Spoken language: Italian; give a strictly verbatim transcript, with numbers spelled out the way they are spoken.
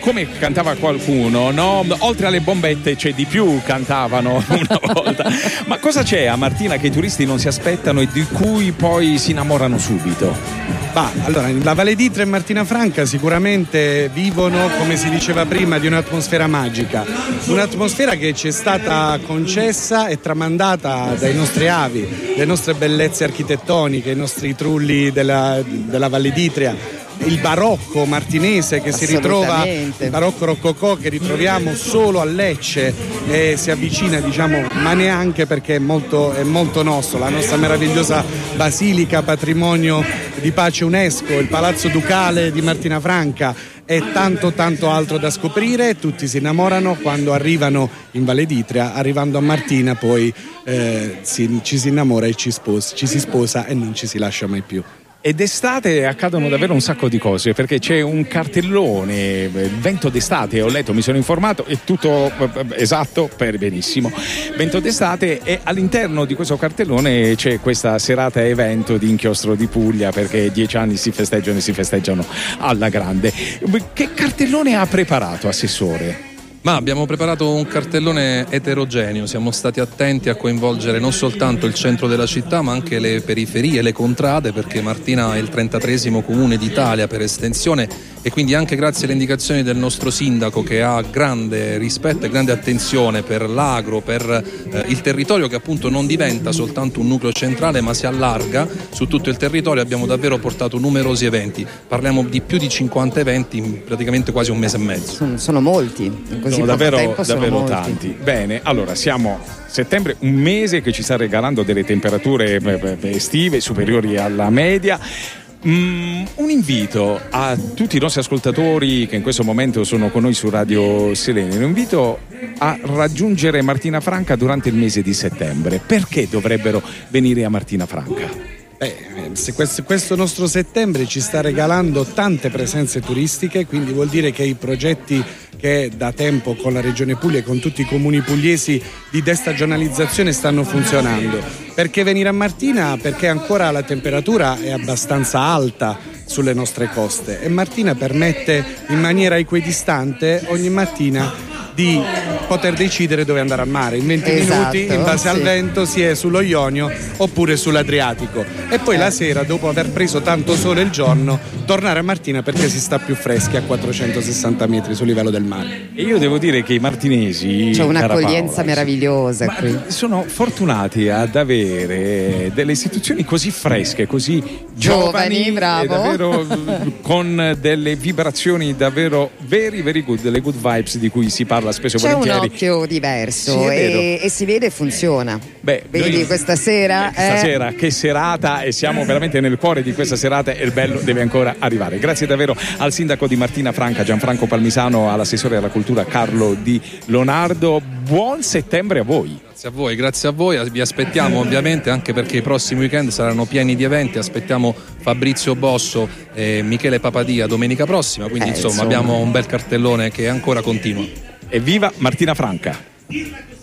come cantava qualcuno, no? Oltre alle bombette c'è di più, cantavano una volta. Ma cosa c'è a Martina che i turisti non si aspettano e di cui poi si innamorano subito? Bah, allora, la Valle d'Itria e Martina Franca sicuramente vivono, come si diceva prima, di un'atmosfera magica, un'atmosfera che ci è stata concessa e tramandata dai nostri avi, le nostre bellezze architettoniche, i nostri trulli della, della Valle d'Itria, il barocco martinese che si ritrova, il barocco rococò che ritroviamo solo a Lecce e si avvicina, diciamo, ma neanche perché è molto, è molto nostro, la nostra meravigliosa basilica patrimonio di pace UNESCO, il palazzo ducale di Martina Franca e tanto tanto altro da scoprire. Tutti si innamorano quando arrivano in Valle d'Itria, arrivando a Martina poi eh, si, ci si innamora e ci, sposa, ci si sposa e non ci si lascia mai più. Ed estate accadono davvero un sacco di cose, perché c'è un cartellone, Vento d'estate, ho letto, mi sono informato, è tutto esatto, per benissimo. Vento d'estate, e all'interno di questo cartellone c'è questa serata evento di Inchiostro di Puglia, perché dieci anni si festeggiano e si festeggiano alla grande. Che cartellone ha preparato, Assessore? Ma abbiamo preparato un cartellone eterogeneo, siamo stati attenti a coinvolgere non soltanto il centro della città ma anche le periferie, le contrade, perché Martina è il trentatreesimo comune d'Italia per estensione e quindi anche grazie alle indicazioni del nostro sindaco, che ha grande rispetto e grande attenzione per l'agro, per eh, il territorio, che appunto non diventa soltanto un nucleo centrale ma si allarga su tutto il territorio. Abbiamo davvero portato numerosi eventi, parliamo di più di cinquanta eventi in praticamente quasi un mese e mezzo. Sono, sono molti, in così sono poco davvero, tempo davvero sono tanti. molti. Bene, allora siamo settembre, un mese che ci sta regalando delle temperature estive superiori alla media. Mm, un invito a tutti i nostri ascoltatori che in questo momento sono con noi su Radio Selene, un invito a raggiungere Martina Franca durante il mese di settembre. Perché dovrebbero venire a Martina Franca? Beh, se questo, questo nostro settembre ci sta regalando tante presenze turistiche, quindi vuol dire che i progetti che da tempo con la Regione Puglia e con tutti i comuni pugliesi di destagionalizzazione stanno funzionando. Perché venire a Martina? Perché ancora la temperatura è abbastanza alta sulle nostre coste e Martina permette in maniera equidistante ogni mattina di poter decidere dove andare al mare in venti esatto, minuti in base sì. al vento, si è sullo Ionio oppure sull'Adriatico, e poi eh. la sera, dopo aver preso tanto sole il giorno, tornare a Martina perché si sta più freschi a quattrocentosessanta metri sul livello del mare. E io devo dire che i martinesi, c'è Paola, un'accoglienza meravigliosa qui. Sono fortunati ad avere delle istituzioni così fresche, così giovani, giovani, bravo. E davvero con delle vibrazioni davvero very very good, delle good vibes di cui si parla spesso e c'è volentieri. un occhio diverso sì, e, e si vede e funziona. Beh, vedi noi, questa sera eh, stasera eh? che serata, e siamo veramente nel cuore di questa serata e il bello deve ancora arrivare. Grazie davvero al sindaco di Martina Franca Gianfranco Palmisano, all'assessore alla cultura Carlo Di Leonardo. Buon settembre a voi. Grazie a voi, grazie a voi, vi aspettiamo ovviamente, anche perché i prossimi weekend saranno pieni di eventi. Aspettiamo Fabrizio Bosso e Michele Papadia domenica prossima, quindi eh, insomma, insomma abbiamo un bel cartellone che ancora continua. Evviva Martina Franca!